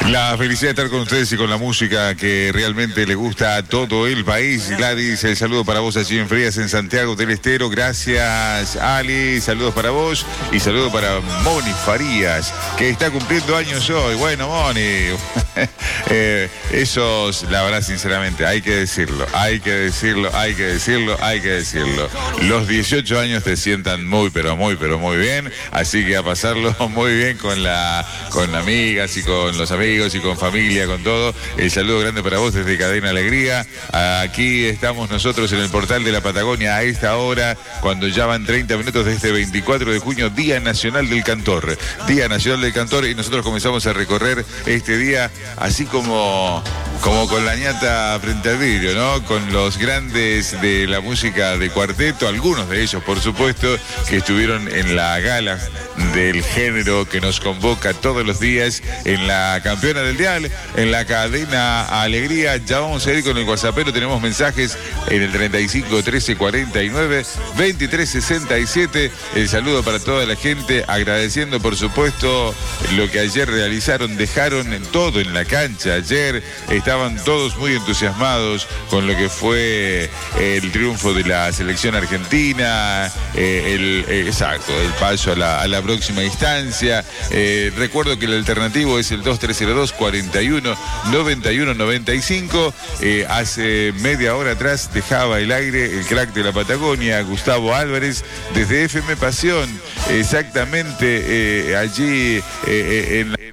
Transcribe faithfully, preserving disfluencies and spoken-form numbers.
La felicidad de estar con ustedes y con la música que realmente le gusta a todo el país. Gladys, el saludo para vos allí en Frías, en Santiago del Estero. Gracias, Ali. Saludos para vos y saludo para Moni Farías, que está cumpliendo años hoy. Bueno, Moni, eh, esos, la verdad, sinceramente, hay que decirlo, hay que decirlo, hay que decirlo, hay que decirlo. Los dieciocho años te sientan muy, pero muy, pero muy bien. Así que a pasarlo muy bien con la, con amigas y con los amigos y con familia, con todo. El saludo grande para vos desde Cadena Alegría. Aquí estamos nosotros en el portal de la Patagonia a esta hora, cuando ya van treinta minutos de este veinticuatro de junio, Día Nacional del Cantor. Día Nacional del Cantor, y nosotros comenzamos a recorrer este día así como... como con la ñata frente al vidrio, ¿no? Con los grandes de la música de cuarteto, algunos de ellos, por supuesto, que estuvieron en la gala del género que nos convoca todos los días en la campeona del dial, en la Cadena Alegría. Ya vamos a ir con el WhatsAppero, tenemos mensajes en el treinta y cinco, trece, cuarenta y nueve, veintitrés, sesenta y siete. El saludo para toda la gente, agradeciendo, por supuesto, lo que ayer realizaron, dejaron en todo en la cancha. Ayer estaban todos muy entusiasmados con lo que fue el triunfo de la selección argentina, eh, el, eh, exacto, el paso a la, a la próxima instancia. Eh, recuerdo que el alternativo es el dos tres cero dos, cuarenta y uno, noventa y uno, noventa y cinco. Eh, hace media hora atrás dejaba el aire el crack de la Patagonia, Gustavo Álvarez, desde F M Pasión, exactamente eh, allí eh, en la...